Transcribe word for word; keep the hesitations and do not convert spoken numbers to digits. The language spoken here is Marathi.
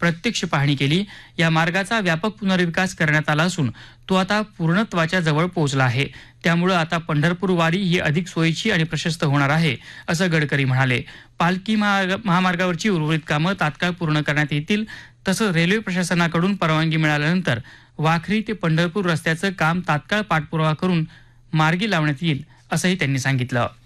प्रत्यक्ष पाहणी केली। या मार्गाचा व्यापक पुनर्विकास करण्यात आला असून तो आता पूर्णत्वाच्या जवळ पोहोचला आहे। त्यामुळे आता पंढरपूर वारी ही अधिक सोयीची आणि प्रशस्त होणार आहे, असं गडकरी म्हणाले। पालखी महामार्गावरची उर्वरित कामं तात्काळ पूर्ण करण्यात येतील। तसंच रेल्वे प्रशासनाकडून परवानगी मिळाल्यानंतर वाखरी ते पंढरपूर रस्त्याचं काम तात्काळ पाठपुरावा करून मार्गी लावण्यात येईल, असंही त्यांनी सांगितलं।